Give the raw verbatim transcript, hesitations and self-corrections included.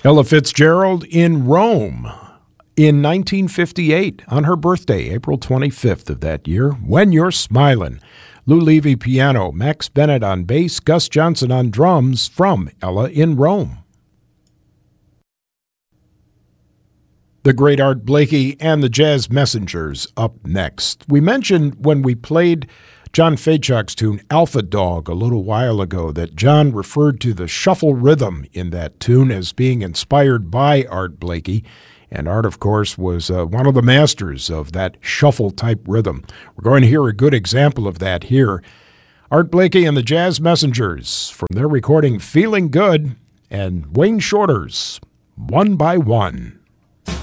Ella Fitzgerald in Rome in nineteen fifty-eight on her birthday, April twenty-fifth of that year, When You're Smiling. Lou Levy piano, Max Bennett on bass, Gus Johnson on drums from Ella in Rome. The great Art Blakey and the Jazz Messengers up next. We mentioned when we played John Faychuk's tune Alpha Dog a little while ago that John referred to the shuffle rhythm in that tune as being inspired by Art Blakey. And Art, of course, was uh, one of the masters of that shuffle-type rhythm. We're going to hear a good example of that here. Art Blakey and the Jazz Messengers from their recording Feeling Good, and Wayne Shorter's One by One.